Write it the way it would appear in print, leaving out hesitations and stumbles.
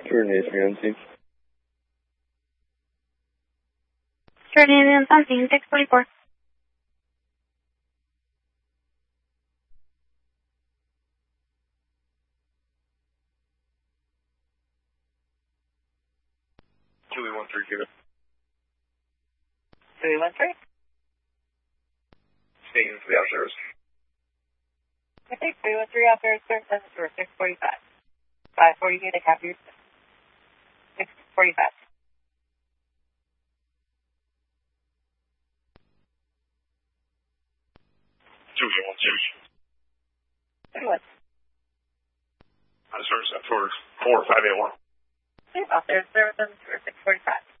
Trinity 3 Trinity something, 644. Julie 13, give it. Julie 13? Speaking to the outdoors. I think 313 out there, sir, that's for 645. 540, get a copy. 645. Julie 12. What? Service at 4581. Out there, sir, that's for 645.